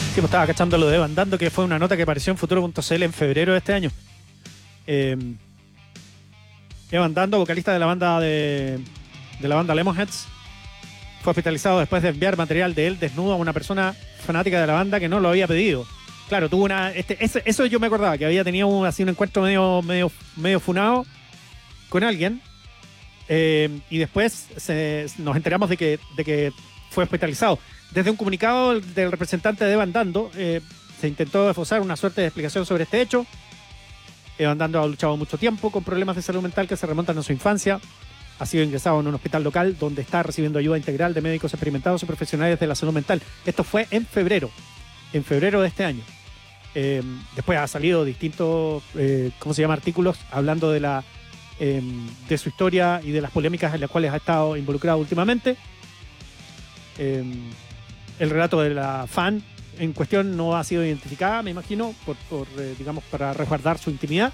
Sí, pues estaba cachando lo de Bandando, que fue una nota que apareció en Futuro.cl en febrero de este año. Evan Dando, vocalista de la banda Lemonheads, fue hospitalizado después de enviar material de él desnudo a una persona fanática de la banda que no lo había pedido. Claro, tuvo eso yo me acordaba, que había tenido así un encuentro medio funado con alguien. Y después nos enteramos de que fue hospitalizado. Desde un comunicado del representante de Evan Dando, se intentó esbozar una suerte de explicación sobre este hecho. Evan Dando ha luchado mucho tiempo con problemas de salud mental que se remontan a su infancia. Ha sido ingresado en un hospital local donde está recibiendo ayuda integral de médicos experimentados y profesionales de la salud mental. Esto fue en febrero de este año. Después ha salido distintos, artículos hablando de su historia y de las polémicas en las cuales ha estado involucrado últimamente. El relato de la fan en cuestión no ha sido identificada, me imagino, para resguardar su intimidad.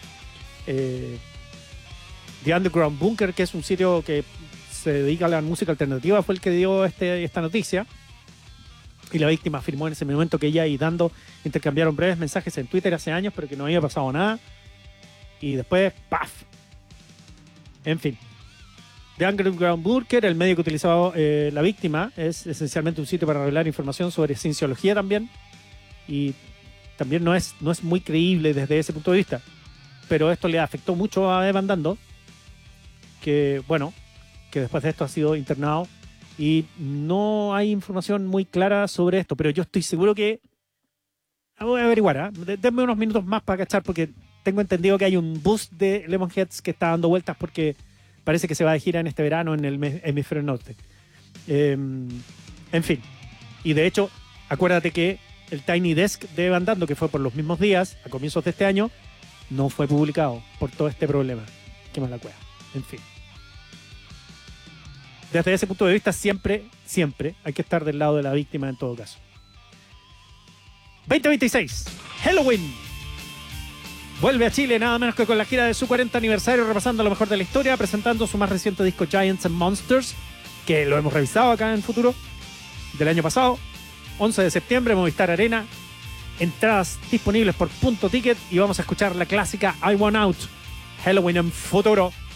The Underground Bunker, que es un sitio que se dedica a la música alternativa, fue el que dio esta noticia. Y la víctima afirmó en ese momento que ella y Dando intercambiaron breves mensajes en Twitter hace años, pero que no había pasado nada. Y después, ¡paf! En fin. The Underground Bunker, el medio que utilizaba la víctima, es esencialmente un sitio para revelar información sobre cienciología también. Y también no es muy creíble desde ese punto de vista. Pero esto le afectó mucho a Evan Dando, que después de esto ha sido internado. Y no hay información muy clara sobre esto, pero yo estoy seguro que... Voy a averiguar, denme unos minutos más para cachar, porque tengo entendido que hay un bus de Lemonheads que está dando vueltas porque parece que se va de gira en este verano en el hemisferio norte. En fin. Y de hecho, acuérdate que el Tiny Desk de Evan Dando, que fue por los mismos días, a comienzos de este año, no fue publicado por todo este problema. Qué mala cueva. En fin. Desde ese punto de vista, siempre hay que estar del lado de la víctima en todo caso. 2026, Helloween. Vuelve a Chile nada menos que con la gira de su 40 aniversario, repasando lo mejor de la historia, presentando su más reciente disco Giants and Monsters, que lo hemos revisado acá en Futuro, del año pasado. 11 de septiembre, Movistar Arena. Entradas disponibles por Punto Ticket y vamos a escuchar la clásica I Want Out. Helloween en Futuro.